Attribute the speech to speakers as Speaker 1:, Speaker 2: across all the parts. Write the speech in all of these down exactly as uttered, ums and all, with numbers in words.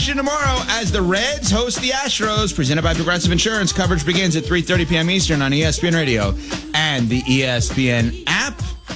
Speaker 1: edition tomorrow as the Reds host the Astros, presented by Progressive Insurance. Coverage begins at three thirty p.m. Eastern on E S P N Radio and the E S P N app,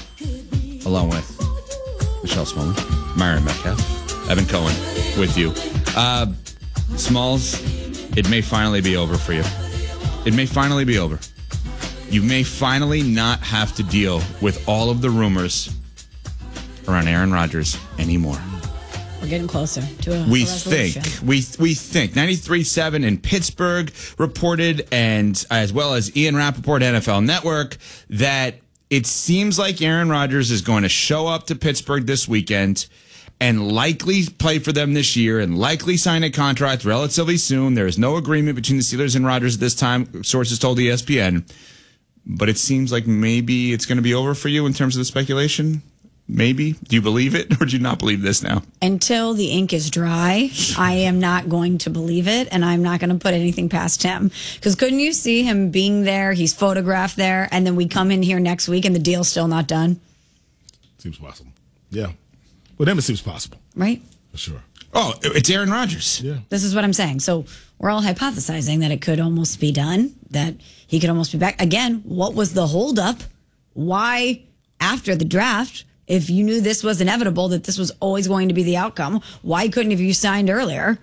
Speaker 1: along with Michelle Smalley, Myron Metcalf, Evan Cohen with you. Uh, Smalls, it may finally be over for you. It may finally be over. You may finally not have to deal with all of the rumors around Aaron Rodgers anymore.
Speaker 2: We're getting closer to a
Speaker 1: We
Speaker 2: a resolution.
Speaker 1: think, we we think. ninety-three point seven in Pittsburgh reported, and as well as Ian Rappaport, N F L Network, that it seems like Aaron Rodgers is going to show up to Pittsburgh this weekend and likely play for them this year and likely sign a contract relatively soon. There is no agreement between the Steelers and Rodgers at this time, sources told E S P N. But it seems like maybe it's going to be over for you in terms of the speculation. Maybe. Do you believe it, or do you not believe this now?
Speaker 2: Until the ink is dry, I am not going to believe it, and I'm not going to put anything past him. Because couldn't you see him being there, he's photographed there, and then we come in here next week and the deal's still not done?
Speaker 3: Seems possible. Yeah. With him, it seems possible.
Speaker 2: Right?
Speaker 3: For sure.
Speaker 1: Oh, it's Aaron Rodgers.
Speaker 3: Yeah.
Speaker 2: This is what I'm saying. So we're all hypothesizing that it could almost be done, that he could almost be back. Again, what was the holdup? Why, after the draft, if you knew this was inevitable, that this was always going to be the outcome, why couldn't have you signed earlier?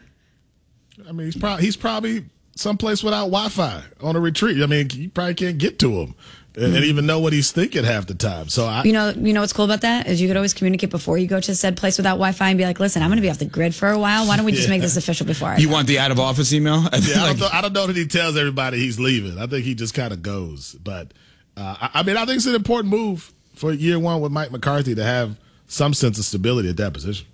Speaker 3: I mean, he's probably he's probably someplace without Wi-Fi on a retreat. I mean, you probably can't get to him and, mm-hmm. and even know what he's thinking half the time. So I,
Speaker 2: you know, you know what's cool about that is you could always communicate before you go to said place without Wi-Fi and be like, "Listen, I'm going to be off the grid for a while. Why don't we just
Speaker 3: yeah.
Speaker 2: make this official before I?"
Speaker 1: You want the out of office email?
Speaker 3: Yeah,
Speaker 1: like,
Speaker 3: I, don't know, I don't know that he tells everybody he's leaving. I think he just kind of goes. But uh, I, I mean, I think it's an important move for year one with Mike McCarthy to have some sense of stability at that position.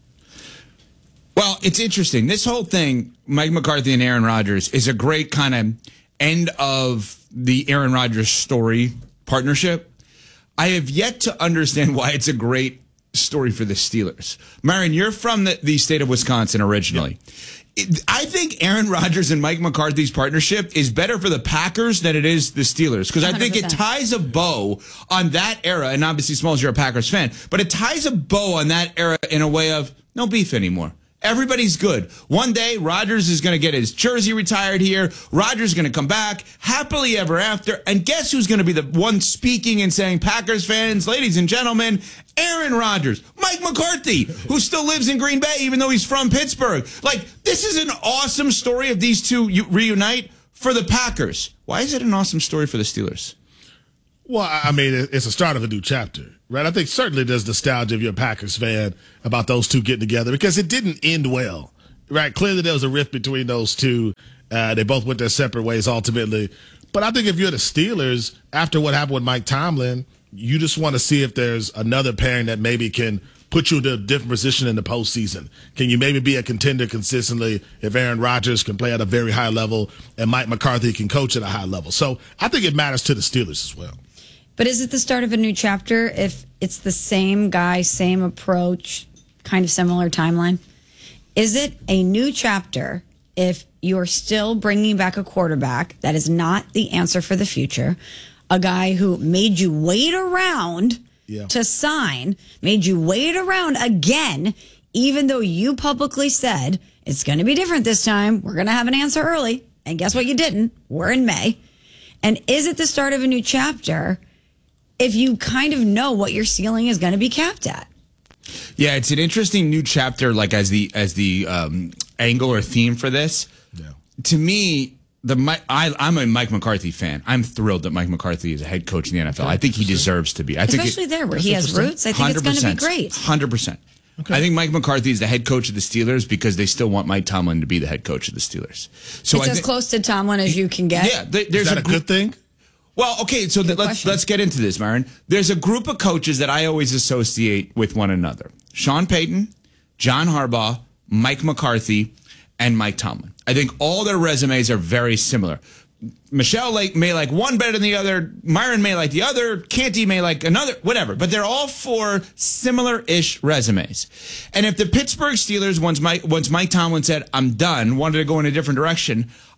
Speaker 1: Well, it's interesting. This whole thing, Mike McCarthy and Aaron Rodgers, is a great kind of end of the Aaron Rodgers story partnership. I have yet to understand why it's a great story for the Steelers. Myron, you're from the, the state of Wisconsin originally. Yeah. It, I think Aaron Rodgers and Mike McCarthy's partnership is better for the Packers than it is the Steelers, because I think it ties a bow on that era. And obviously, Smalls, you're a Packers fan, but it ties a bow on that era in a way of no beef anymore. Everybody's good. One day, Rodgers is going to get his jersey retired here. Rodgers is going to come back happily ever after. And guess who's going to be the one speaking and saying, Packers fans, ladies and gentlemen, Aaron Rodgers, Mike McCarthy, who still lives in Green Bay, even though he's from Pittsburgh. Like, this is an awesome story of these two reunite for the Packers. Why is it an awesome story for the Steelers?
Speaker 3: Well, I mean, it's a start of a new chapter, right? I think certainly there's nostalgia if you're a Packers fan about those two getting together because it didn't end well, right? Clearly there was a rift between those two. Uh, they both went their separate ways ultimately. But I think if you're the Steelers, after what happened with Mike Tomlin, you just want to see if there's another pairing that maybe can put you in a different position in the postseason. Can you maybe be a contender consistently if Aaron Rodgers can play at a very high level and Mike McCarthy can coach at a high level? So I think it matters to the Steelers as well.
Speaker 2: But is it the start of a new chapter if it's the same guy, same approach, kind of similar timeline? Is it a new chapter if you're still bringing back a quarterback that is not the answer for the future, a guy who made you wait around yeah. to sign, made you wait around again, even though you publicly said it's going to be different this time, we're going to have an answer early, and guess what, you didn't? We're in May. And is it the start of a new chapter if you kind of know what your ceiling is going to be capped at?
Speaker 1: Yeah, it's an interesting new chapter, like as the as the um, angle or theme for this. Yeah. To me, the I, I'm a Mike McCarthy fan. I'm thrilled that Mike McCarthy is a head coach in the N F L. I think he deserves to be. I
Speaker 2: Especially
Speaker 1: think it,
Speaker 2: there where he has roots. I think it's going to be great.
Speaker 1: one hundred percent. Okay. I think Mike McCarthy is the head coach of the Steelers because they still want Mike Tomlin to be the head coach of the Steelers. So
Speaker 2: it's
Speaker 1: I
Speaker 2: as
Speaker 1: th-
Speaker 2: close to Tomlin as you can get.
Speaker 1: Yeah, there, there's
Speaker 3: is that a,
Speaker 1: a gr-
Speaker 3: good thing?
Speaker 1: Well, okay, so th- let's let's get into this, Myron. There's a group of coaches that I always associate with one another. Sean Payton, John Harbaugh, Mike McCarthy, and Mike Tomlin. I think all their resumes are very similar. Michelle Lake may like one better than the other. Myron may like the other. Canty may like another. Whatever. But they're all four similar-ish resumes. And if the Pittsburgh Steelers, once Mike, once Mike Tomlin said, I'm done, wanted to go in a different direction,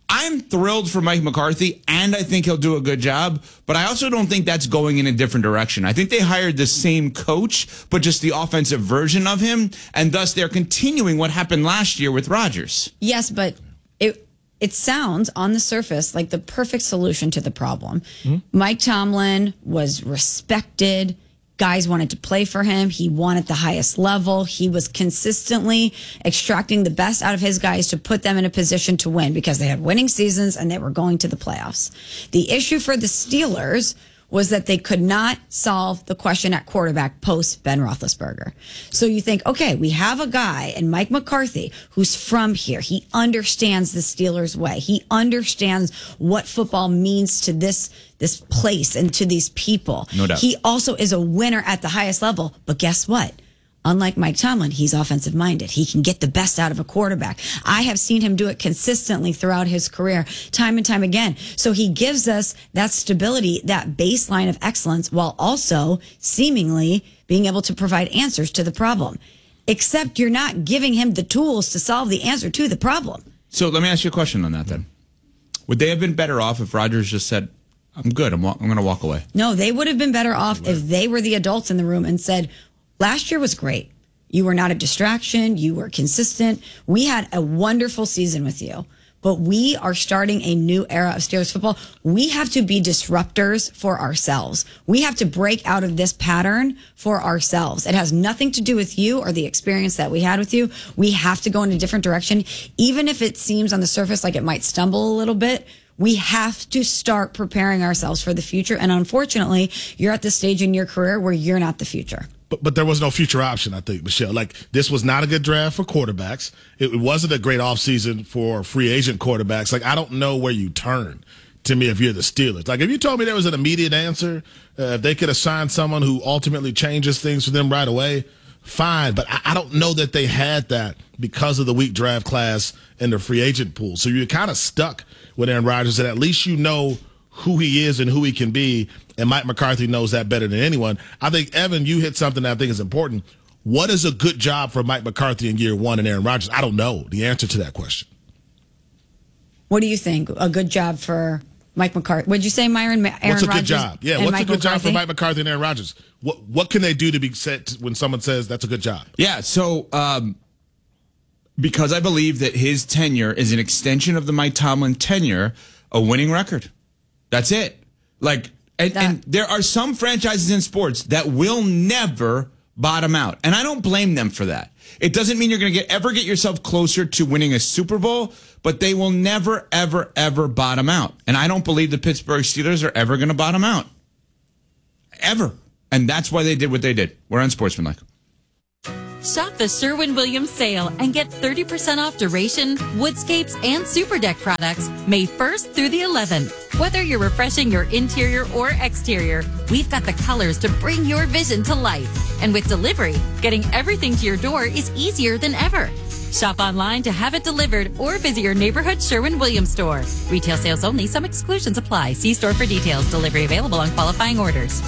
Speaker 1: I'm thrilled for Mike McCarthy, and I think he'll do a good job, but I also don't think that's going in a different direction. I think they hired the same coach, but just the offensive version of him, and thus they're continuing what happened last year with Rodgers.
Speaker 2: Yes, but it it sounds on the surface like the perfect solution to the problem. Mm-hmm. Mike Tomlin was respected. Guys wanted to play for him. He won at the highest level. He was consistently extracting the best out of his guys to put them in a position to win because they had winning seasons and they were going to the playoffs. The issue for the Steelers was that they could not solve the question at quarterback post Ben Roethlisberger. So you think, okay, we have a guy in Mike McCarthy who's from here. He understands the Steelers way. He understands what football means to this this place and to these people.
Speaker 1: No doubt.
Speaker 2: He also is a winner at the highest level. But guess what? Unlike Mike Tomlin, he's offensive minded. He can get the best out of a quarterback. I have seen him do it consistently throughout his career, time and time again. So he gives us that stability, that baseline of excellence, while also seemingly being able to provide answers to the problem. Except you're not giving him the tools to solve the answer to the problem.
Speaker 1: So let me ask you a question on that then. Would they have been better off if Rodgers just said, I'm good, I'm, wa- I'm going to walk away?
Speaker 2: No, they would have been better off if they were the adults in the room and said, last year was great. You were not a distraction. You were consistent. We had a wonderful season with you. But we are starting a new era of Steelers football. We have to be disruptors for ourselves. We have to break out of this pattern for ourselves. It has nothing to do with you or the experience that we had with you. We have to go in a different direction. Even if it seems on the surface like it might stumble a little bit, we have to start preparing ourselves for the future. And unfortunately, you're at the stage in your career where you're not the future.
Speaker 3: But, but there was no future option, I think, Michelle. Like, this was not a good draft for quarterbacks. It, it wasn't a great offseason for free agent quarterbacks. Like, I don't know where you turn, to me, if you're the Steelers. Like, if you told me there was an immediate answer, uh, if they could assign someone who ultimately changes things for them right away, fine. But I, I don't know that they had that because of the weak draft class and the free agent pool. So you're kind of stuck with Aaron Rodgers, and at least you know who he is and who he can be, and Mike McCarthy knows that better than anyone. I think, Evan, you hit something that I think is important. What is a good job for Mike McCarthy in year one and Aaron Rodgers? I don't know the answer to that question.
Speaker 2: What do you think? A good job for Mike McCarthy? Would you say Myron, Aaron Rodgers?
Speaker 3: What's a good job? Yeah, what's
Speaker 2: Mike
Speaker 3: a good
Speaker 2: McCarthy?
Speaker 3: job for Mike McCarthy and Aaron Rodgers? What what can they do to be set when someone says that's a good job?
Speaker 1: Yeah, so um, because I believe that his tenure is an extension of the Mike Tomlin tenure, a winning record. That's it. Like, and, and there are some franchises in sports that will never bottom out, and I don't blame them for that. It doesn't mean you're going to get ever get yourself closer to winning a Super Bowl, but they will never, ever, ever bottom out. And I don't believe the Pittsburgh Steelers are ever going to bottom out, ever. And that's why they did what they did. We're unsportsmanlike.
Speaker 4: Shop the Sherwin-Williams sale and get thirty percent off Duration, Woodscapes, and Super Deck products May first through the eleventh. Whether you're refreshing your interior or exterior, we've got the colors to bring your vision to life. And with delivery, getting everything to your door is easier than ever. Shop online to have it delivered or visit your neighborhood Sherwin-Williams store. Retail sales only. Some exclusions apply. See store for details. Delivery available on qualifying orders.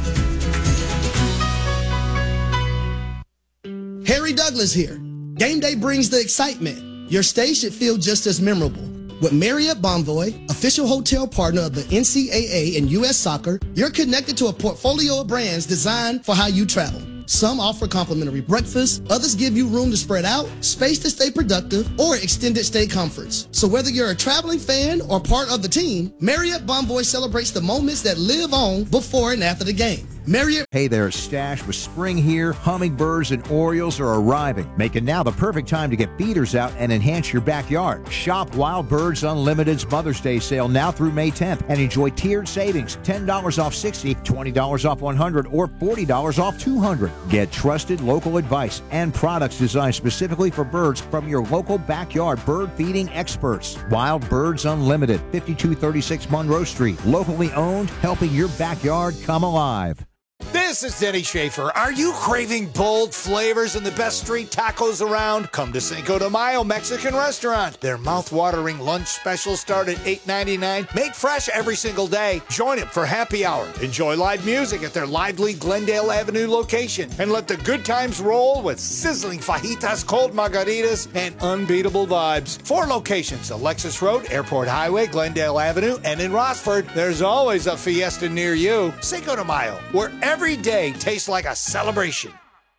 Speaker 5: Harry Douglas here. Game day brings the excitement. Your stay should feel just as memorable. With Marriott Bonvoy, official hotel partner of the N C double A and U S Soccer, you're connected to a portfolio of brands designed for how you travel. Some offer complimentary breakfast, others give you room to spread out, space to stay productive, or extended stay comforts. So whether you're a traveling fan or part of the team, Marriott Bonvoy celebrates the moments that live on before and after the game. Marriott.
Speaker 6: Hey there, Stash. With spring here, hummingbirds and orioles are arriving, making now the perfect time to get feeders out and enhance your backyard. Shop Wild Birds Unlimited's Mother's Day sale now through May tenth and enjoy tiered savings, ten dollars off sixty, twenty dollars off one hundred, or forty dollars off two hundred. Get trusted local advice and products designed specifically for birds from your local backyard bird feeding experts. Wild Birds Unlimited, fifty-two thirty-six Monroe Street. Locally owned, helping your backyard come alive.
Speaker 7: This This is Denny Schaefer. Are you craving bold flavors and the best street tacos around? Come to Cinco de Mayo Mexican Restaurant. Their mouth-watering lunch specials start at eight ninety-nine. Made fresh every single day. Join them for happy hour. Enjoy live music at their lively Glendale Avenue location. And let the good times roll with sizzling fajitas, cold margaritas, and unbeatable vibes. Four locations: Alexis Road, Airport Highway, Glendale Avenue, and in Rossford. There's always a fiesta near you. Cinco de Mayo, where every day tastes like a celebration.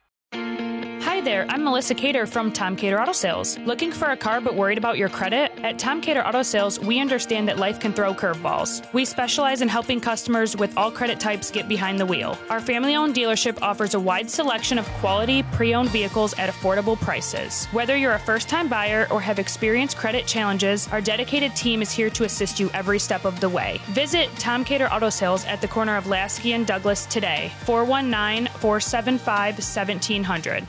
Speaker 8: Hi there, I'm Melissa Cater from Tom Cater Auto Sales. Looking for a car but worried about your credit? At Tom Cater Auto Sales, we understand that life can throw curveballs. We specialize in helping customers with all credit types get behind the wheel. Our family-owned dealership offers a wide selection of quality, pre-owned vehicles at affordable prices. Whether you're a first-time buyer or have experienced credit challenges, our dedicated team is here to assist you every step of the way. Visit Tom Cater Auto Sales at the corner of Lasky and Douglas today, four one nine, four seven five, one seven zero zero.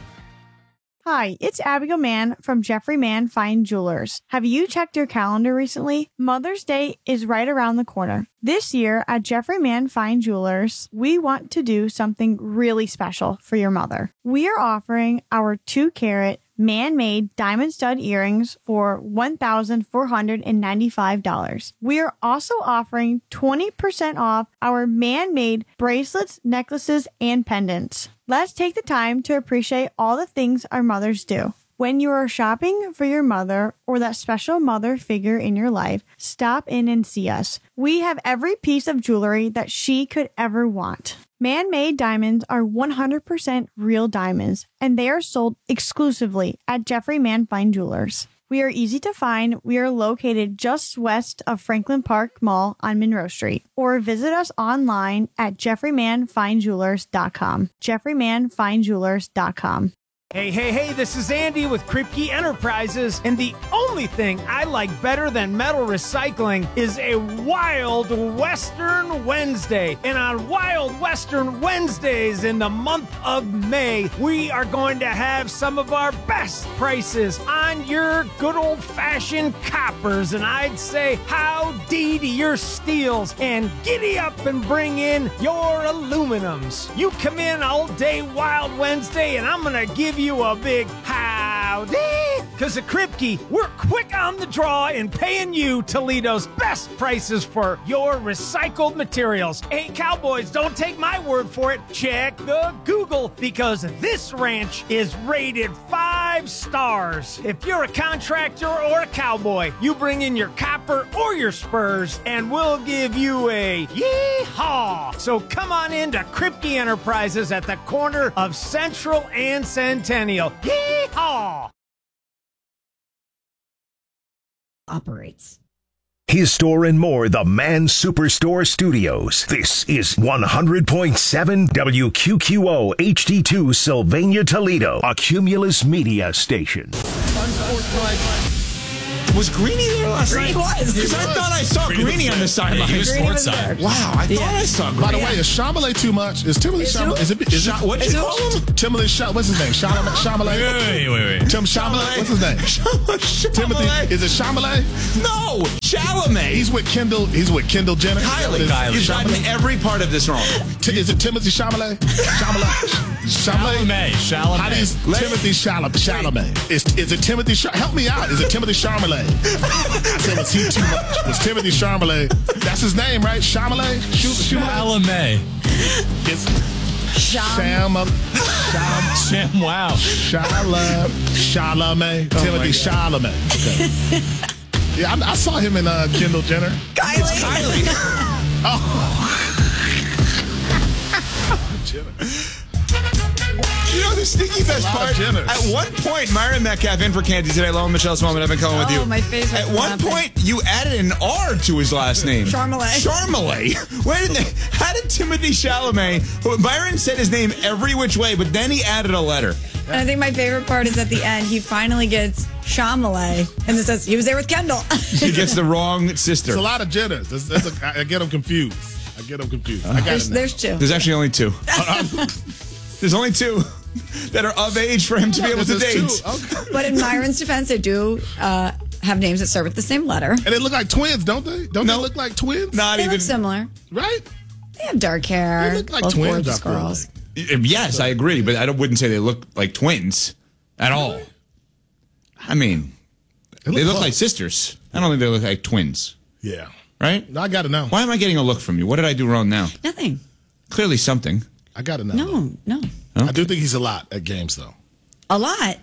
Speaker 9: Hi, it's Abigail Mann from Jeffrey Mann Fine Jewelers. Have you checked your calendar recently? Mother's Day is right around the corner. This year at Jeffrey Mann Fine Jewelers, we want to do something really special for your mother. We are offering our two carat man-made diamond stud earrings for one thousand four hundred ninety-five dollars. We are also offering twenty percent off our man-made bracelets, necklaces, and pendants. Let's take the time to appreciate all the things our mothers do. When you are shopping for your mother or that special mother figure in your life, stop in and see us. We have every piece of jewelry that she could ever want. Man-made diamonds are one hundred percent real diamonds, and they are sold exclusively at Jeffrey Mann Fine Jewelers. We are easy to find. We are located just west of Franklin Park Mall on Monroe Street. Or visit us online at jeffrey mann fine jewelers dot com. jeffrey mann fine jewelers dot com.
Speaker 10: Hey, hey, hey, this is Andy with Kripke Enterprises, and the only thing I like better than metal recycling is a Wild Western Wednesday. And on Wild Western Wednesdays in the month of May, we are going to have some of our best prices on your good old-fashioned coppers, and I'd say howdy to your steels, and giddy up and bring in your aluminums. You come in all day Wild Wednesday, and I'm going to give you you a big howdy, because at Kripke, we're quick on the draw in paying you Toledo's best prices for your recycled materials. Hey, cowboys, don't take my word for it. Check the Google, because this ranch is rated five stars. If you're a contractor or a cowboy, you bring in your copper or your spurs, and we'll give you a yee-haw. So come on into Kripke Enterprises at the corner of Central and Centennial. Yee-haw!
Speaker 2: Operates.
Speaker 11: His Store and More, the Man Superstore Studios. This is one hundred point seven W Q Q O H D two Sylvania, Toledo, a Cumulus media station.
Speaker 1: Was Greeny there last
Speaker 2: Greeny
Speaker 1: night?
Speaker 2: was.
Speaker 1: Because I thought I saw
Speaker 12: Greeny
Speaker 1: Greeny
Speaker 12: was
Speaker 1: on the sideline.
Speaker 12: Yeah, he was
Speaker 2: Greeny was
Speaker 12: courtside.
Speaker 2: there.
Speaker 1: Wow, I thought
Speaker 2: Yeah.
Speaker 1: I saw Greeny.
Speaker 3: By the way, is Chambelay too much? Is Timothy
Speaker 2: Is
Speaker 3: Chambelay?
Speaker 2: who?
Speaker 3: Is it? Is
Speaker 1: Sha-
Speaker 3: it
Speaker 1: what'd you call him?
Speaker 3: Timothy Sha- What's his name? Chambelay. Chambelay.
Speaker 12: Wait, wait, wait.
Speaker 3: Tim Chambelay. What's his name? Timothy. Is it Chambelay?
Speaker 1: No, Chalamet.
Speaker 3: He's with Kendall. He's with Kendall Jenner.
Speaker 1: Kylie.
Speaker 12: Kylie.
Speaker 1: You've gotten every part of this wrong.
Speaker 3: T- is it Timothy Chalamet? Chalamet.
Speaker 12: Chalamet. Chalamet.
Speaker 3: How do you Timothy Chalamet? Chalamet. Is is it Timothy? Char- Help me out. Is it Timothy Chalamet? I said, was he too much? Was Timothy Chalamet? That's his name, right? Chalamet.
Speaker 12: Chalamet.
Speaker 3: It's Sham. Sham.
Speaker 12: Sham. Wow.
Speaker 3: Chalamet. Chalamet. Timothy Chalamet. Okay. Yeah, I, I saw him in uh, Kendall Jenner.
Speaker 2: Kylie.
Speaker 1: It's Kylie.
Speaker 3: Oh.
Speaker 1: You know the sneaky best
Speaker 3: lot
Speaker 1: part?
Speaker 3: of Jenners.
Speaker 1: At one point, Myron Metcalf in for Candy today. Lone Michelle Smallman, I've been calling with you.
Speaker 2: Oh, my face hurts
Speaker 1: At one
Speaker 2: laughing.
Speaker 1: point, you added an R to his last name.
Speaker 2: Charmelay.
Speaker 1: Charmelay. Where did they, how did Timothy Chalamet? Well, Byron said his name every which way, but then he added a letter.
Speaker 2: And I think my favorite part is at the end, he finally gets Chamelay, and it says he was there with Kendall.
Speaker 1: He gets the wrong sister.
Speaker 3: It's a lot of Jenners. That's, that's a, I get them confused. I get them confused. I got
Speaker 2: There's,
Speaker 3: it now.
Speaker 2: there's two.
Speaker 1: There's actually only two. There's only two that are of age for him to be able to
Speaker 3: There's
Speaker 1: date.
Speaker 3: two. Okay.
Speaker 2: But in Myron's defense, they do uh, have names that start with the same letter.
Speaker 3: And they look like twins, don't they? Don't
Speaker 1: No.
Speaker 3: they look like twins?
Speaker 1: Not
Speaker 2: They
Speaker 1: even.
Speaker 2: look similar.
Speaker 3: Right?
Speaker 2: They have dark hair.
Speaker 3: They look like
Speaker 2: both
Speaker 3: twins.
Speaker 2: gorgeous
Speaker 3: I feel
Speaker 2: girls.
Speaker 3: like.
Speaker 1: Yes, I agree, but I don't, wouldn't say they look like twins at all. I mean, they look, they look like sisters. I don't think they look like twins.
Speaker 3: Yeah.
Speaker 1: Right?
Speaker 3: I got to know.
Speaker 1: Why am I getting a look from you? What did I do wrong now?
Speaker 2: Nothing.
Speaker 1: Clearly something.
Speaker 3: I got to know.
Speaker 2: No, no.
Speaker 3: Okay. I do think he's a lot at games, though.
Speaker 2: A lot?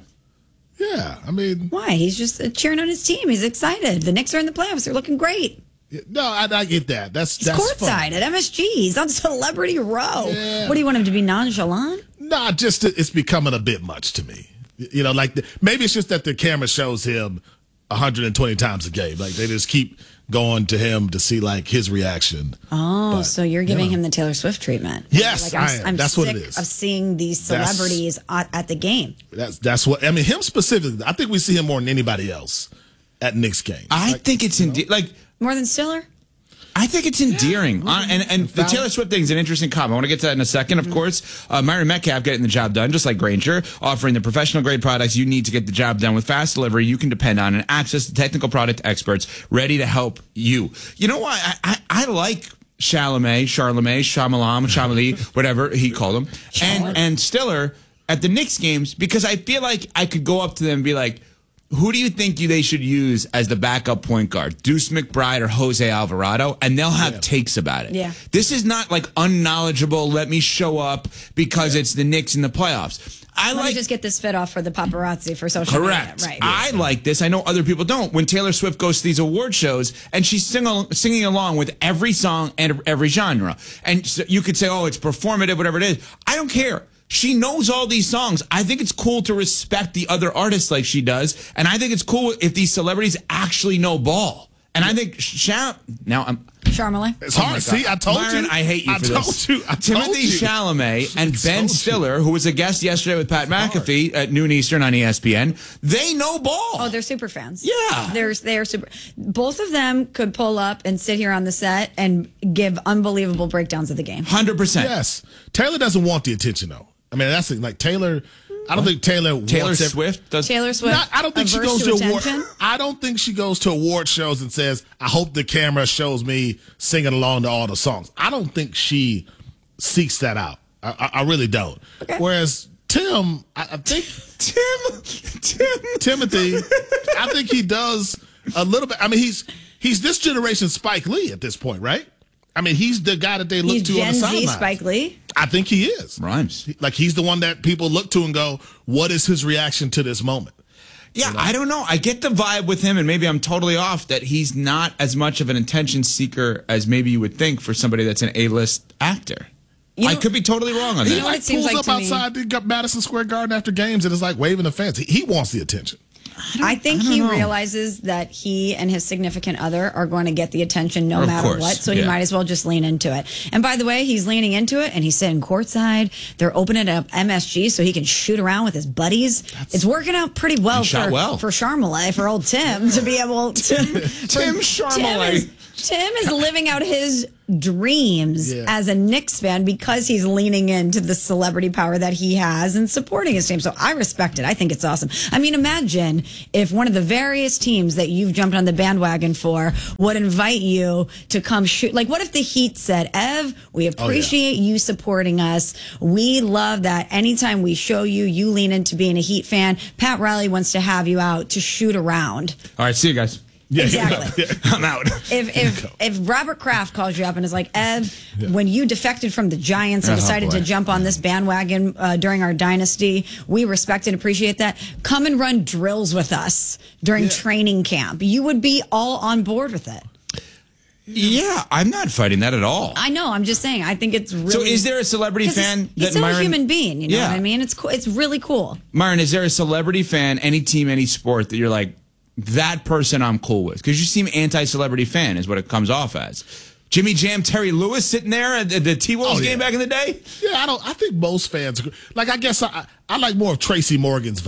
Speaker 3: Yeah, I mean.
Speaker 2: Why? He's just uh, cheering on his team. He's excited. The Knicks are in the playoffs. They're looking great.
Speaker 3: No, I, I get that. That's
Speaker 2: He's
Speaker 3: that's
Speaker 2: courtside at M S G. He's on Celebrity Row.
Speaker 3: Yeah.
Speaker 2: What do you want him to be nonchalant?
Speaker 3: Nah, just it's becoming a bit much to me. You know, like the, maybe it's just that the camera shows him one hundred twenty times a game. Like they just keep going to him to see like his reaction.
Speaker 2: Oh,
Speaker 3: but,
Speaker 2: so you're giving
Speaker 3: you know.
Speaker 2: him the Taylor Swift treatment?
Speaker 3: Yes,
Speaker 2: like, I'm,
Speaker 3: I am.
Speaker 2: I'm
Speaker 3: That's
Speaker 2: sick
Speaker 3: what it is.
Speaker 2: of seeing these celebrities at, at the game.
Speaker 3: That's that's what I mean. Him specifically, I think we see him more than anybody else at Knicks games.
Speaker 1: I
Speaker 3: like,
Speaker 1: think it's inde- like
Speaker 2: more than Stiller.
Speaker 1: I think it's endearing.
Speaker 3: Yeah.
Speaker 1: Uh, and and the Taylor Swift thing is an interesting comment. I want to get to that in a second, of mm-hmm. course. Uh, Myron Metcalf getting the job done, just like Grainger, offering the professional grade products you need to get the job done with fast delivery you can depend on and access to technical product experts ready to help you. You know why? I, I, I like Chalamet, Charlemagne, Shyamalan, Chalamet, whatever he called him, and, and Stiller at the Knicks games because I feel like I could go up to them and be like, who do you think you, they should use as the backup point guard? Deuce McBride or Jose Alvarado? And they'll have yeah. takes about it.
Speaker 2: Yeah.
Speaker 1: This is not like unknowledgeable, let me show up because yeah. it's the Knicks in the playoffs. I
Speaker 2: Let
Speaker 1: like
Speaker 2: me just get this fit off for the paparazzi for social
Speaker 1: correct.
Speaker 2: media. Right.
Speaker 1: I like this. I know other people don't. When Taylor Swift goes to these award shows and she's sing al- singing along with every song and every genre. And so you could say, oh, it's performative, whatever it is. I don't care. She knows all these songs. I think it's cool to respect the other artists like she does. And I think it's cool if these celebrities actually know ball. And I think Shal- now I'm
Speaker 2: Charlemagne.
Speaker 3: It's hard. Oh See, I told
Speaker 1: Myron,
Speaker 3: you.
Speaker 1: I hate you
Speaker 3: I
Speaker 1: for
Speaker 3: told
Speaker 1: this.
Speaker 3: You. I told
Speaker 1: Timothy
Speaker 3: you.
Speaker 1: Chalamet and
Speaker 3: I
Speaker 1: Ben Stiller, who was a guest yesterday with Pat McAfee at noon Eastern on E S P N, they know ball.
Speaker 2: Oh, they're super fans.
Speaker 1: Yeah.
Speaker 2: They're, they're super. Both of them could pull up and sit here on the set and give unbelievable breakdowns of the game.
Speaker 1: one hundred percent.
Speaker 3: Yes. Taylor doesn't want the attention, though. I mean, that's like Taylor. I don't think Taylor
Speaker 1: Taylor
Speaker 3: wants
Speaker 1: Swift does.
Speaker 2: Taylor Swift.
Speaker 3: Not, I don't think she
Speaker 2: averse
Speaker 3: goes to,
Speaker 2: to
Speaker 3: award.
Speaker 2: attention?
Speaker 3: I don't think she goes to award shows and says, "I hope the camera shows me singing along to all the songs." I don't think she seeks that out. I, I, I really don't.
Speaker 2: Okay.
Speaker 3: Whereas Tim, I, I think
Speaker 1: Tim, Tim,
Speaker 3: Timothy, I think he does a little bit. I mean, he's he's this generation Spike Lee at this point, right? I mean, he's the guy that they look
Speaker 2: He's
Speaker 3: to
Speaker 2: Gen
Speaker 3: on the
Speaker 2: Z
Speaker 3: sidelines.
Speaker 2: Spike Lee.
Speaker 3: I think he is.
Speaker 1: Rhymes.
Speaker 3: Like he's the one that people look to and go, "What is his reaction to this moment?"
Speaker 1: Yeah,
Speaker 3: You know?
Speaker 1: I don't know. I get the vibe with him, and maybe I'm totally off, that he's not as much of an attention seeker as maybe you would think for somebody that's an A-list actor.
Speaker 2: You know,
Speaker 1: I could be totally wrong on
Speaker 3: He
Speaker 1: that.
Speaker 2: know what
Speaker 3: like
Speaker 2: it seems
Speaker 3: pulls
Speaker 2: like
Speaker 3: up
Speaker 2: to me?
Speaker 3: outside the Madison Square Garden after games and is like waving the fans. He, he wants the attention.
Speaker 2: I, think
Speaker 1: I don't
Speaker 2: he
Speaker 1: know.
Speaker 2: realizes that he and his significant other are going to get the attention no
Speaker 1: Of
Speaker 2: matter
Speaker 1: course,
Speaker 2: what. So
Speaker 1: yeah.
Speaker 2: he might as well just lean into it. And by the way, he's leaning into it and he's sitting courtside. They're opening up M S G so he can shoot around with his buddies. That's, it's working out pretty well
Speaker 1: shot
Speaker 2: for,
Speaker 1: well.
Speaker 2: for Charmelay, for old Tim, to be able to.
Speaker 1: Tim Charmelay.
Speaker 2: Tim is, Tim is living out his dreams
Speaker 3: Yeah.
Speaker 2: as a Knicks fan because he's leaning into the celebrity power that he has and supporting his team. So I respect it. I think it's awesome. I mean, imagine if one of the various teams that you've jumped on the bandwagon for would invite you to come shoot. Like, what if the Heat said, Ev, we appreciate you supporting us. We love that anytime we show you, you lean into being a Heat fan. Pat Riley wants to have you out to shoot around.
Speaker 1: All right, see you guys.
Speaker 3: Yeah,
Speaker 2: Exactly.
Speaker 3: yeah.
Speaker 1: I'm out.
Speaker 2: If if if Robert Kraft calls you up and is like, Ev,
Speaker 3: Yeah.
Speaker 2: when you defected from the Giants and
Speaker 1: Oh,
Speaker 2: decided
Speaker 1: boy.
Speaker 2: to jump on this bandwagon uh, during our dynasty, we respect and appreciate that. Come and run drills with us during
Speaker 3: Yeah.
Speaker 2: training camp. You would be all on board with it.
Speaker 1: Yeah, I'm not fighting that at all.
Speaker 2: I know. I'm just saying. I think it's really.
Speaker 1: So is there a celebrity
Speaker 2: 'Cause
Speaker 1: fan
Speaker 2: he's, he's
Speaker 1: that
Speaker 2: still
Speaker 1: Myron,
Speaker 2: a human being. You know
Speaker 1: Yeah.
Speaker 2: what I mean? It's cool. It's really cool.
Speaker 1: Myron, is there a celebrity fan, any team, any sport that you're like, that person I'm cool with? Because you seem anti-celebrity fan is what it comes off as. Jimmy Jam, Terry Lewis sitting there at the, the T-Wolves
Speaker 3: Oh, yeah.
Speaker 1: game back in the day?
Speaker 3: Yeah, I don't. I think most fans, like, I guess I, I like more of Tracy Morgan's vibe.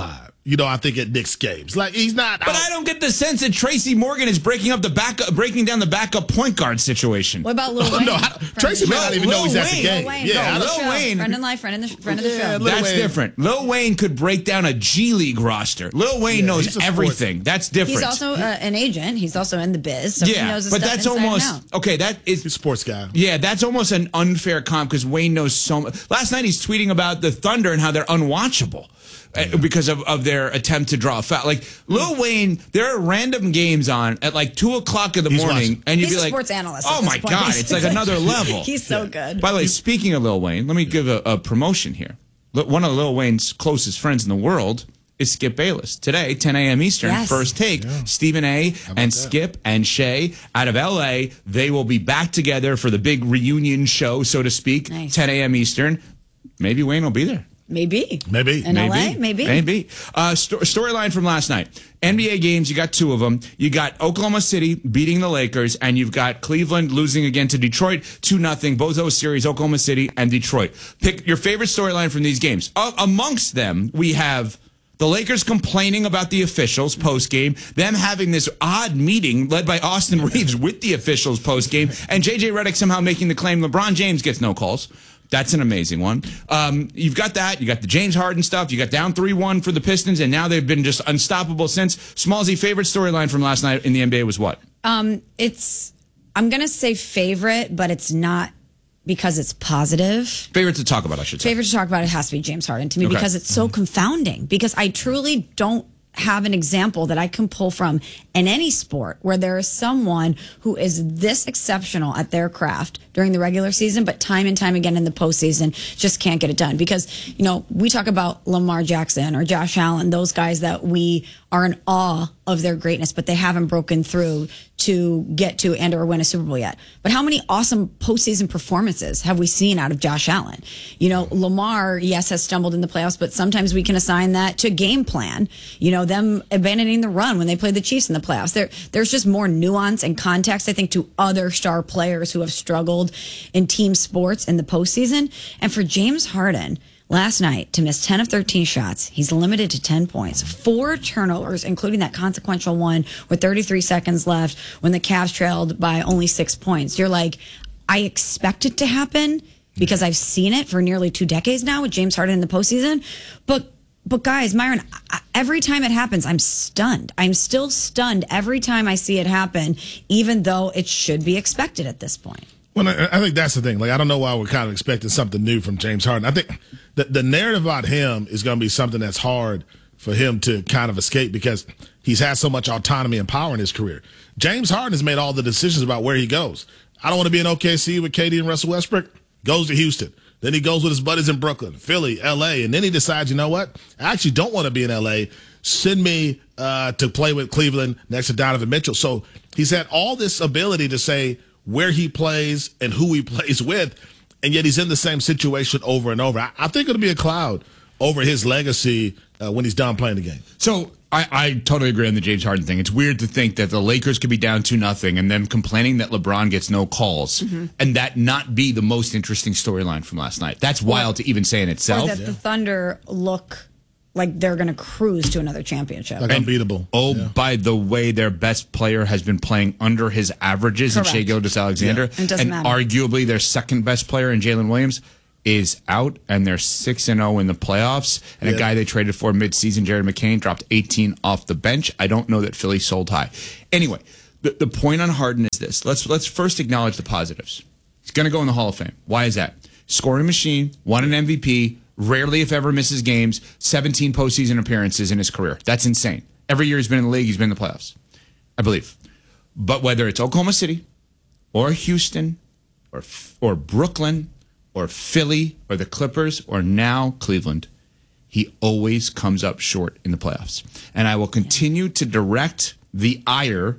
Speaker 3: you know, I think at Knicks games. Like, he's not.
Speaker 1: But I don't get the sense that Tracy Morgan is breaking up the backup, breaking down the backup point guard situation.
Speaker 2: What about Lil
Speaker 3: Oh,
Speaker 2: Wayne?
Speaker 3: no, I, Tracy may not even
Speaker 1: Lil
Speaker 3: know he's at the
Speaker 1: Wayne.
Speaker 3: game.
Speaker 2: Lil Wayne,
Speaker 3: Yeah,
Speaker 2: friend of
Speaker 3: I
Speaker 2: the
Speaker 1: Lil
Speaker 2: show.
Speaker 1: Wayne.
Speaker 2: friend in life, friend, in the, friend of the
Speaker 3: Yeah,
Speaker 2: show.
Speaker 3: Lil
Speaker 1: That's
Speaker 3: Wayne.
Speaker 1: different. Lil Wayne could break down a G League roster. Lil Wayne
Speaker 3: Yeah,
Speaker 1: knows
Speaker 3: he's a sports-
Speaker 1: everything. That's different.
Speaker 2: He's also uh, an agent. He's also in the biz, so he
Speaker 1: yeah,
Speaker 2: knows his
Speaker 1: but
Speaker 2: stuff
Speaker 1: that's
Speaker 2: inside and
Speaker 1: almost
Speaker 2: out.
Speaker 1: okay. That is
Speaker 3: He's a sports guy.
Speaker 1: Yeah, that's almost an unfair comp because Wayne knows so much. Last night he's tweeting about the Thunder and how they're unwatchable uh, because of, of their attempt to draw a foul. Like, Lil Wayne, there are random games on at like two o'clock in the
Speaker 3: He's
Speaker 1: morning,
Speaker 3: watching.
Speaker 1: and you'd
Speaker 2: He's
Speaker 1: be
Speaker 2: a
Speaker 1: like,
Speaker 2: sports analyst
Speaker 1: oh
Speaker 2: at this
Speaker 1: my
Speaker 2: point,
Speaker 1: God, it's like
Speaker 2: basically.
Speaker 1: another level.
Speaker 2: He's so good.
Speaker 1: By the way, speaking of Lil Wayne, let me give a, a promotion here. Look, one of Lil Wayne's closest friends in the world is Skip Bayless. Today, ten a.m. Eastern,
Speaker 2: Yes.
Speaker 1: First Take. Stephen A. and
Speaker 3: that?
Speaker 1: Skip and Shay out of L A. They will be back together for the big reunion show, so to speak,
Speaker 2: Nice.
Speaker 1: ten a.m. Eastern. Maybe Wayne will be there.
Speaker 2: Maybe.
Speaker 3: Maybe.
Speaker 2: In L A? Maybe.
Speaker 1: Maybe. Uh, sto- storyline from last night. N B A games, you got two of them. You got Oklahoma City beating the Lakers, and you've got Cleveland losing again to Detroit, two nothing. Both those series, Oklahoma City and Detroit. Pick your favorite storyline from these games. Uh, amongst them, we have the Lakers complaining about the officials post-game, them having this odd meeting led by Austin Reeves with the officials post-game, and J J Redick somehow making the claim LeBron James gets no calls. That's an amazing one. Um, you've got that. You got the James Harden stuff. You got down three one for the Pistons, and now they've been just unstoppable since. Smallsy, favorite storyline from last night in the N B A was what?
Speaker 2: Um, it's I'm gonna say favorite, but it's not because it's positive.
Speaker 1: Favorite to talk about, I should say.
Speaker 2: Favorite to talk about, it has to be James Harden to me
Speaker 1: Okay.
Speaker 2: because it's so confounding. Because I truly don't have an example that I can pull from in any sport where there is someone who is this exceptional at their craft during the regular season, but time and time again in the postseason just can't get it done. Because, you know, we talk about Lamar Jackson or Josh Allen, those guys that we are in awe of their greatness, but they haven't broken through to get to and or win a Super Bowl yet. But how many awesome postseason performances have we seen out of Josh Allen? You know, Lamar, yes, has stumbled in the playoffs, but sometimes we can assign that to game plan. You know, them abandoning the run when they played the Chiefs in the playoffs. There, there's just more nuance and context, I think, to other star players who have struggled in team sports in the postseason. And for James Harden, last night, to miss ten of thirteen shots, he's limited to ten points, four turnovers, including that consequential one with thirty-three seconds left when the Cavs trailed by only six points. You're like, I expect it to happen because I've seen it for nearly two decades now with James Harden in the postseason. But But guys, Myron, I- every time it happens, I'm stunned. I'm still stunned every time I see it happen, even though it should be expected at this point.
Speaker 3: Well, I I think that's the thing. Like, I don't know why we're kind of expecting something new from James Harden. I think the, the narrative about him is going to be something that's hard for him to kind of escape because he's had so much autonomy and power in his career. James Harden has made all the decisions about where he goes. I don't want to be in O K C with K D and Russell Westbrook. Goes to Houston. Then he goes with his buddies in Brooklyn, Philly, L A, and then he decides, you know what? I actually don't want to be in L A. Send me uh, to play with Cleveland next to Donovan Mitchell. So he's had all this ability to say where he plays and who he plays with, and yet he's in the same situation over and over. I, I think it'll be a cloud over his legacy uh, when he's done playing the game.
Speaker 1: So I, I totally agree on the James Harden thing. It's weird to think that the Lakers could be down two nothing and them complaining that LeBron gets no calls
Speaker 2: Mm-hmm.
Speaker 1: and that not be the most interesting storyline from last night. That's wild to even say in
Speaker 2: Or
Speaker 1: itself.
Speaker 2: that the Thunder look like they're going to cruise to another championship.
Speaker 3: Like unbeatable.
Speaker 1: Oh,
Speaker 3: Yeah.
Speaker 1: by the way, their best player has been playing under his averages in
Speaker 2: Correct.
Speaker 1: Shai Gilgeous-Alexander.
Speaker 2: Yeah. It doesn't
Speaker 1: and
Speaker 2: matter.
Speaker 1: arguably their second best player in Jalen Williams is out, and they're six and oh in the playoffs. And
Speaker 3: Yeah.
Speaker 1: a guy they traded for midseason, Jared McCain, dropped eighteen off the bench. I don't know that Philly sold high. Anyway, the, the point on Harden is this. Let's, let's first acknowledge the positives. He's going to go in the Hall of Fame. Why is that? Scoring machine, won an M V P, rarely if ever misses games, seventeen postseason appearances in his career. That's insane. Every year he's been in the league, he's been in the playoffs, I believe. But whether it's Oklahoma City or Houston or or Brooklyn or Philly or the Clippers or now Cleveland, he always comes up short in the playoffs. And I will continue to direct the ire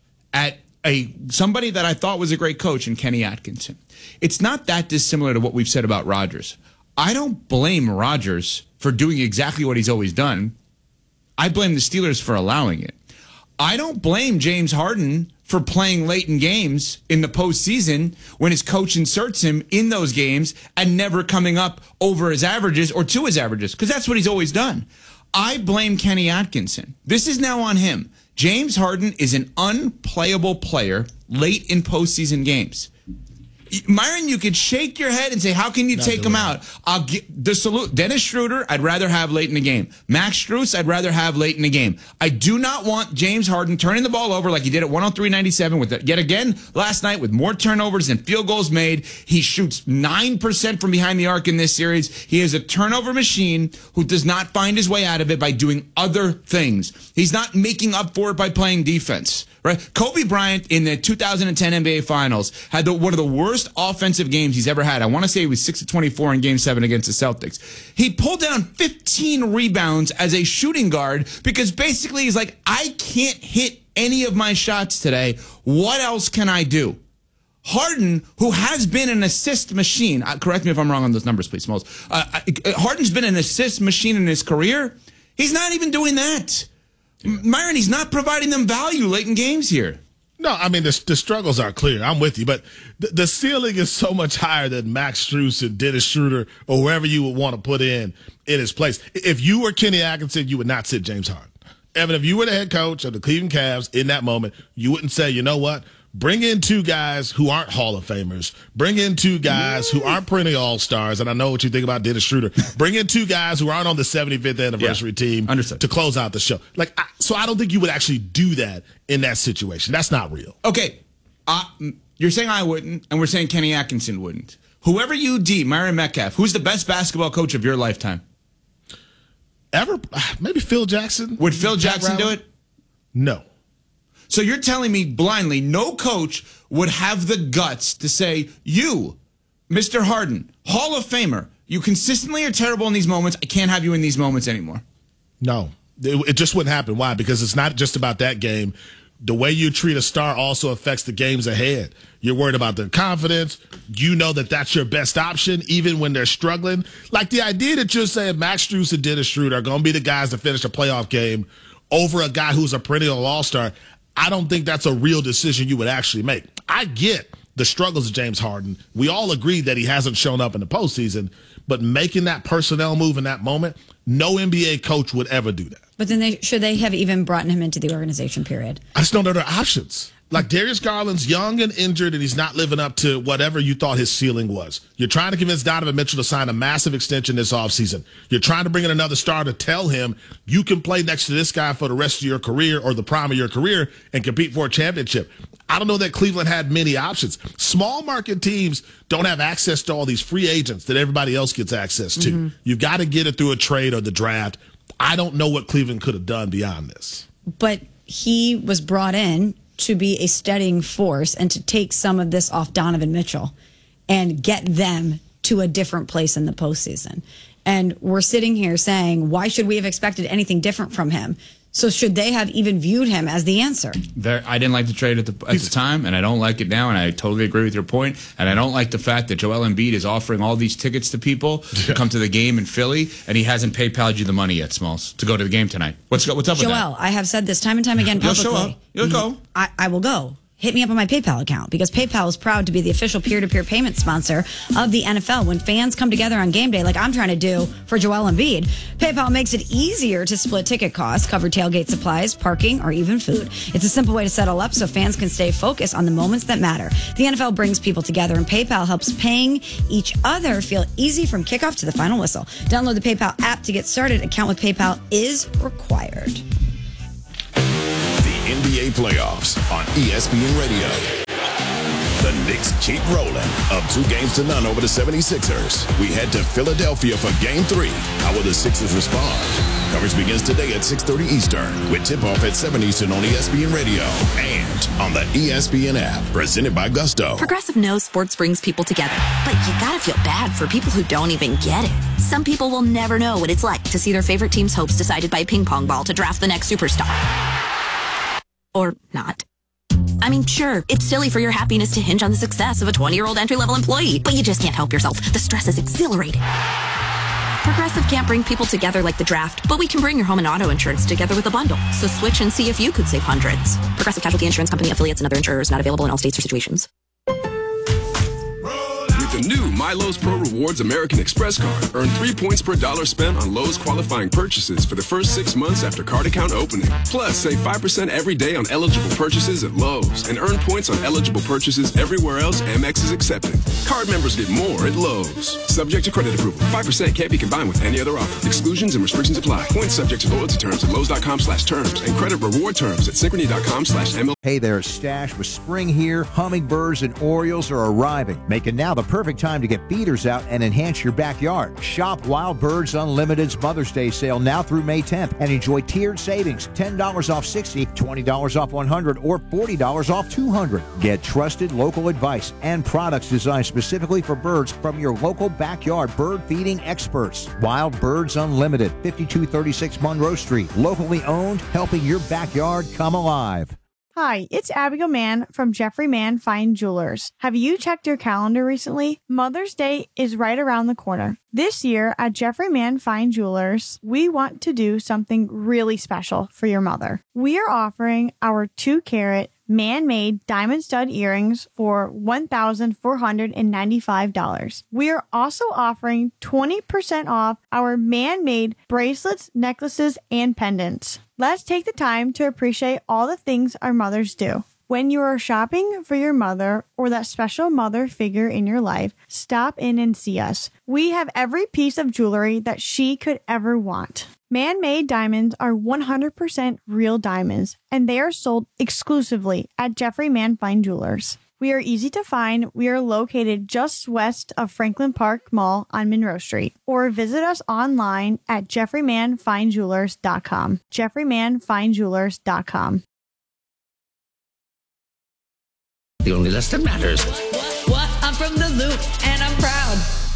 Speaker 1: at a somebody that I thought was a great coach in Kenny Atkinson. It's not that dissimilar to what we've said about Rodgers. I don't blame Rodgers for doing exactly what he's always done. I blame the Steelers for allowing it. I don't blame James Harden for playing late in games in the postseason when his coach inserts him in those games and never coming up over his averages or to his averages, because that's what he's always done. I blame Kenny Atkinson. This is now on him. James Harden is an unplayable player late in postseason games. Myron, you could shake your head and say, how can you Not take him out? I'll get the salute. Dennis Schroeder, I'd rather have late in the game. Max Strus, I'd rather have late in the game. I do not want James Harden turning the ball over like he did at one oh three ninety-seven with the, yet again last night with more turnovers and field goals made. He shoots nine percent from behind the arc in this series. He is a turnover machine who does not find his way out of it by doing other things. He's not making up for it by playing defense. Right? Kobe Bryant in the two thousand ten N B A Finals had the, one of the worst offensive games he's ever had. I want to say he was six of twenty-four in Game seven against the Celtics. He pulled down fifteen rebounds as a shooting guard because basically he's like, I can't hit any of my shots today. What else can I do? Harden, who has been an assist machine, uh, correct me if I'm wrong on those numbers, please, Smalls. Uh, uh, Harden's been an assist machine in his career. He's not even doing that. Myron, he's not providing them value late in games here.
Speaker 3: No, I mean, the, the struggles are clear. I'm with you. But the, the ceiling is so much higher than Max Strus and Dennis Schroeder or whoever you would want to put in in his place. If you were Kenny Atkinson, you would not sit James Harden. Evan, if you were the head coach of the Cleveland Cavs in that moment, you wouldn't say, you know what? Bring in two guys who aren't Hall of Famers. Bring in two guys who aren't perennial All-Stars. And I know what you think about Dennis Schroeder. Bring in two guys who aren't on the seventy-fifth anniversary yeah, team understood. to close out the show. Like, I, so I don't think you would actually do that in that situation. That's not real.
Speaker 1: Okay. Uh, you're saying I wouldn't, and we're saying Kenny Atkinson wouldn't. Whoever you deem, Myron Metcalf, who's the best basketball coach of your lifetime?
Speaker 3: Ever? Maybe Phil Jackson.
Speaker 1: Would Phil Jackson do it?
Speaker 3: No.
Speaker 1: So you're telling me blindly no coach would have the guts to say, you, Mister Harden, Hall of Famer, you consistently are terrible in these moments. I can't have you in these moments anymore.
Speaker 3: No, it, it just wouldn't happen. Why? Because it's not just about that game. The way you treat a star also affects the games ahead. You're worried about their confidence. You know that that's your best option, even when they're struggling. Like the idea that you're saying Max Strus and Dennis Schroeder are going to be the guys to finish a playoff game over a guy who's a perennial all-star, I don't think that's a real decision you would actually make. I get the struggles of James Harden. We all agree that he hasn't shown up in the postseason, but making that personnel move in that moment, no N B A coach would ever do that.
Speaker 2: But then they should they have even brought him into the organization, period?
Speaker 3: I just don't know their options. Like Darius Garland's young and injured, and he's not living up to whatever you thought his ceiling was. You're trying to convince Donovan Mitchell to sign a massive extension this offseason. You're trying to bring in another star to tell him you can play next to this guy for the rest of your career or the prime of your career and compete for a championship. I don't know that Cleveland had many options. Small market teams don't have access to all these free agents that everybody else gets access to. Mm-hmm. You've got to get it through a trade or the draft. I don't know what Cleveland could have done beyond this.
Speaker 2: But he was brought in to be a steadying force and to take some of this off Donovan Mitchell and get them to a different place in the postseason. And we're sitting here saying, why should we have expected anything different from him? So should they have even viewed him as the answer?
Speaker 1: There, I didn't like the trade at the, at the time, and I don't like it now, and I totally agree with your point. And I don't like the fact that Joel Embiid is offering all these tickets to people to come to the game in Philly, and he hasn't PayPal'd you the money yet, Smalls, to go to the game tonight. What's what's up
Speaker 2: Joel,
Speaker 1: with that?
Speaker 2: Joel, I have said this time and time again publicly.
Speaker 1: You'll show up. You'll go.
Speaker 2: I, I will go. Hit me up on my PayPal account because PayPal is proud to be the official peer-to-peer payment sponsor of the N F L. When fans come together on game day like I'm trying to do for Joel Embiid, PayPal makes it easier to split ticket costs, cover tailgate supplies, parking, or even food. It's a simple way to settle up so fans can stay focused on the moments that matter. The N F L brings people together, and PayPal helps paying each other feel easy from kickoff to the final whistle. Download the PayPal app to get started. Account with PayPal is required.
Speaker 13: N B A playoffs on E S P N Radio. The Knicks keep rolling, up two games to none over the seventy-sixers. We head to Philadelphia for game three. How will the Sixers respond? Coverage begins today at six thirty Eastern with tip-off at seven Eastern on E S P N Radio and on the E S P N app, presented by Gusto.
Speaker 14: Progressive knows sports brings people together, but you gotta feel bad for people who don't even get it. Some people will never know what it's like to see their favorite team's hopes decided by a ping pong ball to draft the next superstar. Or not. I mean, sure, it's silly for your happiness to hinge on the success of a twenty-year-old entry-level employee, but you just can't help yourself. The stress is exhilarating. Progressive can't bring people together like the draft, but we can bring your home and auto insurance together with a bundle. So switch and see if you could save hundreds. Progressive Casualty Insurance Company, affiliates, and other insurers not available in all states or situations.
Speaker 13: With the
Speaker 15: the new My Lowe's Pro Rewards American Express card. Earn three points per dollar spent on Lowe's qualifying purchases for the first six months after card account opening. Plus, save five percent every day on eligible purchases at Lowe's and earn points on eligible purchases everywhere else Amex is accepted. Card members get more at Lowe's. Subject to credit approval. five percent can't be combined with any other offer. Exclusions and restrictions apply. Points subject to loyalty terms at Lowe's.com slash terms and credit reward terms at Synchrony.com slash ML.
Speaker 6: Hey there, Stash. With spring here, hummingbirds and orioles are arriving, making now the perfect time to get feeders out and enhance your backyard. Shop Wild Birds Unlimited's Mother's Day sale now through May tenth and enjoy tiered savings, ten dollars off sixty, twenty dollars off one hundred, or forty dollars off two hundred. Get trusted local advice and products designed specifically for birds from your local backyard bird feeding experts. Wild Birds Unlimited, fifty-two thirty-six Monroe Street. Locally owned, helping your backyard come alive.
Speaker 9: Hi, it's Abigail Mann from Jeffrey Mann Fine Jewelers. Have you checked your calendar recently? Mother's Day is right around the corner. This year at Jeffrey Mann Fine Jewelers, we want to do something really special for your mother. We are offering our two carat man-made diamond stud earrings for one thousand four hundred ninety-five dollars. We are also offering twenty percent off our man-made bracelets, necklaces, and pendants. Let's take the time to appreciate all the things our mothers do. When you are shopping for your mother or that special mother figure in your life, stop in and see us. We have every piece of jewelry that she could ever want. Man-made diamonds are one hundred percent real diamonds, and they are sold exclusively at Jeffrey Mann Fine Jewelers. We are easy to find. We are located just west of Franklin Park Mall on Monroe Street. Or visit us online at jeffrey mann fine jewelers dot com. jeffrey mann fine jewelers dot com.
Speaker 16: The only list that matters.
Speaker 2: What? What? I'm from the Loop, and I'm proud.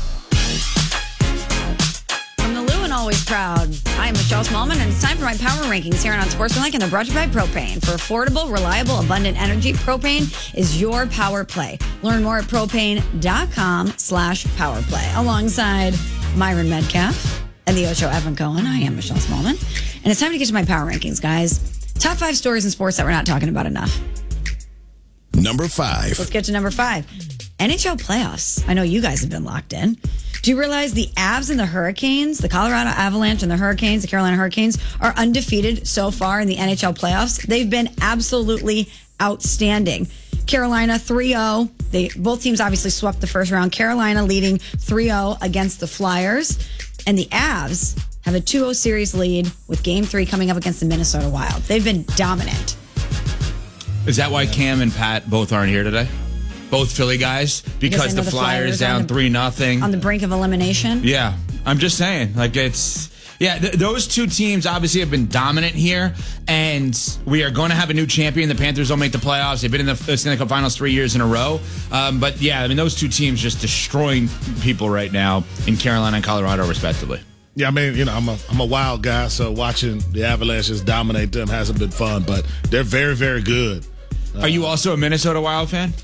Speaker 2: From the Lou and always proud. I am Michelle Smallman, and it's time for my power rankings here on Sportsmanlike, and they're brought to you by Propane. For affordable, reliable, abundant energy, Propane is your power play. Learn more at propane.com slash power play. Alongside Myron Metcalf and the Ocho Evan Cohen, I am Michelle Smallman. And it's time to get to my power rankings, guys. Top five stories in sports that we're not talking about enough.
Speaker 13: Number five.
Speaker 2: Let's get to number five. N H L playoffs. I know you guys have been locked in. Do you realize the Avs and the Hurricanes, the Colorado Avalanche and the Hurricanes, the Carolina Hurricanes, are undefeated so far in the N H L playoffs? They've been absolutely outstanding. Carolina three oh. They both teams obviously swept the first round. Carolina leading three oh against the Flyers. And the Avs have a two oh series lead with game three coming up against the Minnesota Wild. They've been dominant.
Speaker 1: Is that why Cam and Pat both aren't here today? Both Philly guys? Because, because the, the Flyers, Flyers down three nothing.
Speaker 2: On the brink of elimination?
Speaker 1: Yeah. I'm just saying. Like, it's... Yeah, th- those two teams obviously have been dominant here, and we are going to have a new champion. The Panthers don't make the playoffs. They've been in the Stanley Cup Finals three years in a row. Um, but, yeah, I mean, those two teams just destroying people right now in Carolina and Colorado, respectively.
Speaker 3: Yeah, I mean, you know, I'm a I'm a Wild guy, so watching the Avalanches dominate them hasn't been fun, but they're very, very good.
Speaker 1: Are you also a Minnesota Wild fan?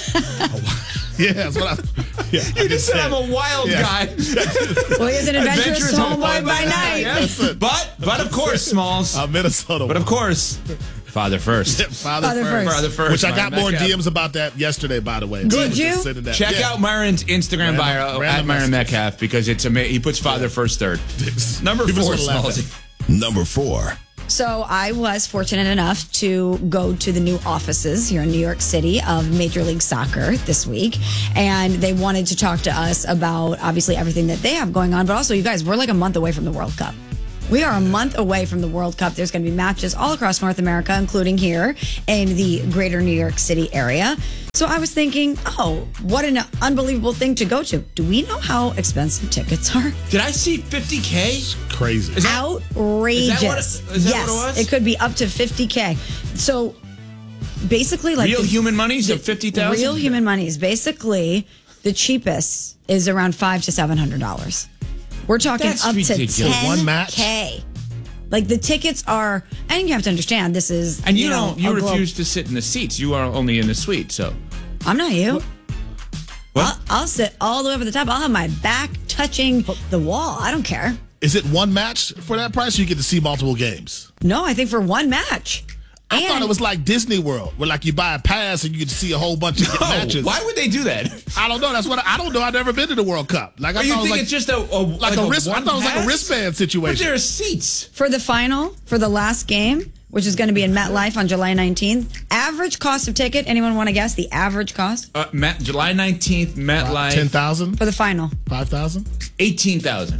Speaker 3: Yeah, that's what I. Yeah,
Speaker 1: you
Speaker 3: I
Speaker 1: just said
Speaker 3: said.
Speaker 1: I'm a wild
Speaker 3: Yeah.
Speaker 1: guy.
Speaker 2: Well, he's an adventurous, adventurous homeboy by night.
Speaker 1: Yeah. But, but of course, Smalls.
Speaker 3: Uh, Minnesota.
Speaker 1: But of course, father first.
Speaker 3: Yeah, father,
Speaker 2: Father
Speaker 3: first.
Speaker 2: first.
Speaker 1: Father first.
Speaker 3: Which I got
Speaker 1: Myron
Speaker 3: more
Speaker 1: Metcalf.
Speaker 3: D Ms about that yesterday, by the way.
Speaker 2: Did
Speaker 3: I was
Speaker 2: you?
Speaker 3: just sitting there.
Speaker 1: Check
Speaker 3: Yeah.
Speaker 1: out Myron's Instagram
Speaker 3: Random-
Speaker 1: bio
Speaker 3: random
Speaker 1: at Myron
Speaker 3: messages.
Speaker 1: Metcalf because it's ama- he puts father first third. Number
Speaker 3: People
Speaker 1: four,
Speaker 3: just wanna laugh
Speaker 1: Smallsy.
Speaker 13: Number four.
Speaker 2: So I was fortunate enough to go to the new offices here in New York City of Major League Soccer this week. And they wanted to talk to us about obviously everything that they have going on. But also, you guys, we're like a month away from the World Cup. We are a month away from the World Cup. There's going to be matches all across North America, including here in the greater New York City area. So I was thinking, oh, what an unbelievable thing to go to. Do we know how expensive tickets are?
Speaker 1: Did I see fifty K?
Speaker 3: Crazy.
Speaker 1: Is that,
Speaker 2: Outrageous.
Speaker 1: Is that what it- is that
Speaker 2: yes,
Speaker 1: what it was?
Speaker 2: could be up to fifty K. So basically, like
Speaker 1: real
Speaker 2: the,
Speaker 1: human money's of fifty thousand?
Speaker 2: Real human monies. Basically, the cheapest is around five to seven hundred dollars. We're talking
Speaker 1: That's
Speaker 2: up
Speaker 1: ridiculous.
Speaker 2: to ten
Speaker 3: One match?
Speaker 2: K. Like the tickets are, and you have to understand this is.
Speaker 1: And you,
Speaker 2: you know,
Speaker 1: don't. You
Speaker 2: a glo-
Speaker 1: refuse to sit in the seats. You are only in the suite. So
Speaker 2: I'm not you.
Speaker 1: What?
Speaker 2: I'll, I'll sit all the way over the top. I'll have my back touching the wall. I don't care.
Speaker 3: Is it one match for that price, or you get to see multiple games?
Speaker 2: No, I think for one match.
Speaker 3: I
Speaker 2: And-
Speaker 3: thought it was like Disney World, where like you buy a pass and you get to see a whole bunch of
Speaker 1: No,
Speaker 3: matches.
Speaker 1: why would they do that?
Speaker 3: I don't know. That's what I, I don't know. I've never been to the World Cup. Like I
Speaker 1: But you
Speaker 3: thought it was
Speaker 1: think
Speaker 3: like,
Speaker 1: it's just a, a
Speaker 3: like,
Speaker 1: like
Speaker 3: a
Speaker 1: a
Speaker 3: wrist. I
Speaker 1: one
Speaker 3: thought it was like a
Speaker 1: pass?
Speaker 3: wristband
Speaker 1: But
Speaker 3: situation.
Speaker 1: there are seats.
Speaker 2: For the final, for the last game, which is going to be in MetLife on July nineteenth, average cost of ticket, anyone want to guess the average cost?
Speaker 1: Uh, Met, July nineteenth, MetLife.
Speaker 3: ten thousand
Speaker 2: For the final,
Speaker 3: five thousand
Speaker 1: eighteen thousand.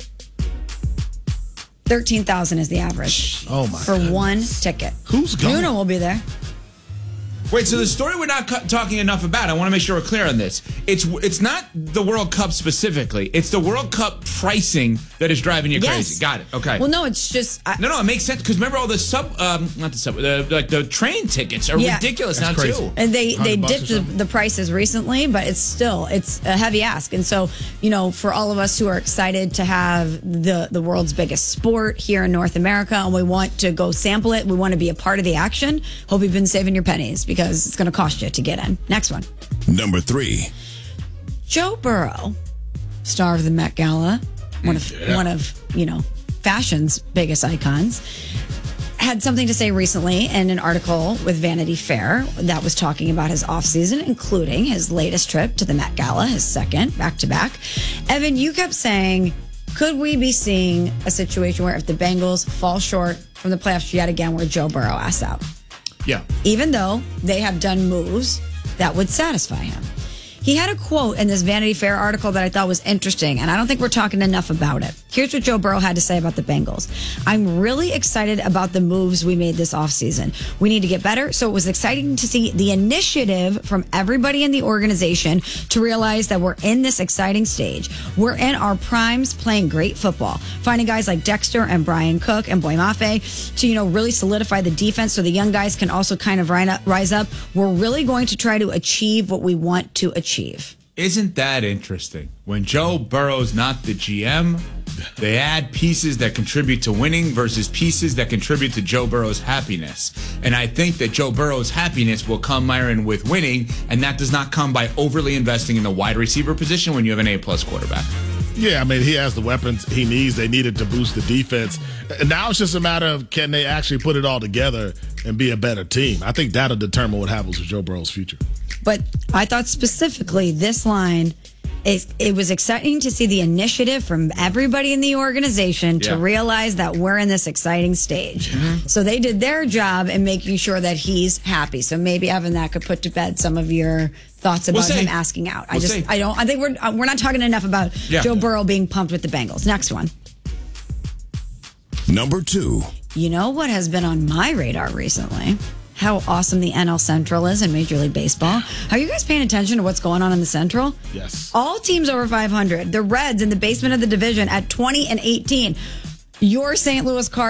Speaker 2: thirteen thousand is the average
Speaker 3: Oh my!
Speaker 2: for
Speaker 3: goodness.
Speaker 2: one ticket.
Speaker 3: Who's going?
Speaker 2: Nuno will be there.
Speaker 1: Wait, so the story we're not cu- talking enough about, I want to make sure we're clear on this. It's it's not the World Cup specifically. It's the World Cup pricing that is driving you
Speaker 2: Yes.
Speaker 1: crazy. Got it. Okay.
Speaker 2: Well, no, it's just I,
Speaker 1: no, no, it makes sense because remember all the sub, um, not the sub, the, like the train tickets are
Speaker 2: Yeah.
Speaker 1: ridiculous
Speaker 3: That's
Speaker 1: now
Speaker 3: crazy.
Speaker 1: too.
Speaker 2: and they they
Speaker 3: one hundred bucks
Speaker 2: dipped
Speaker 3: or
Speaker 2: the,
Speaker 3: something.
Speaker 2: the prices recently, but it's still it's a heavy ask. And so, you know, for all of us who are excited to have the the world's biggest sport here in North America, and we want to go sample it, we want to be a part of the action. Hope you've been saving your pennies because it's going to cost you to get in. Next one.
Speaker 13: Number three.
Speaker 2: Joe Burrow, star of the Met Gala, one of
Speaker 3: Yeah.
Speaker 2: one of you know fashion's biggest icons, had something to say recently in an article with Vanity Fair that was talking about his offseason, including his latest trip to the Met Gala, his second back to back. Evan, you kept saying, could we be seeing a situation where if the Bengals fall short from the playoffs yet again, where Joe Burrow asks out?
Speaker 1: Yeah.
Speaker 2: Even though they have done moves that would satisfy him. He had a quote in this Vanity Fair article that I thought was interesting, and I don't think we're talking enough about it. Here's what Joe Burrow had to say about the Bengals. I'm really excited about the moves we made this offseason. We need to get better, so it was exciting to see the initiative from everybody in the organization to realize that we're in this exciting stage. We're in our primes playing great football. Finding guys like Dexter and Brian Cook and Boy Mafe to, you know, really solidify the defense so the young guys can also kind of rise up. We're really going to try to achieve what we want to achieve.
Speaker 1: Isn't that interesting? When Joe Burrow's not the G M, they add pieces that contribute to winning versus pieces that contribute to Joe Burrow's happiness. And I think that Joe Burrow's happiness will come, Myron, with winning, and that does not come by overly investing in the wide receiver position when you have an A-plus quarterback.
Speaker 3: Yeah, I mean, he has the weapons he needs. They needed to boost the defense. And now it's just a matter of can they actually put it all together and be a better team. I think that'll determine what happens with Joe Burrow's future.
Speaker 2: But I thought specifically this line, is, it was exciting to see the initiative from everybody in the organization to
Speaker 1: Yeah.
Speaker 2: realize that we're in this exciting stage. So they did their job in making sure that he's happy. So maybe, Evan, that could put to bed some of your thoughts about
Speaker 1: We'll
Speaker 2: him
Speaker 1: see.
Speaker 2: asking out. I
Speaker 1: We'll
Speaker 2: just,
Speaker 1: see.
Speaker 2: I don't, I think we're, uh, we're not talking enough about
Speaker 1: Yeah.
Speaker 2: Joe Burrow being pumped with the Bengals. Next one.
Speaker 13: Number two.
Speaker 2: You know what has been on my radar recently? How awesome the N L Central is in Major League Baseball. Are you guys paying attention to what's going on in the Central?
Speaker 3: Yes.
Speaker 2: All teams over five hundred. The Reds in the basement of the division at twenty and eighteen. Your Saint Louis Cardinals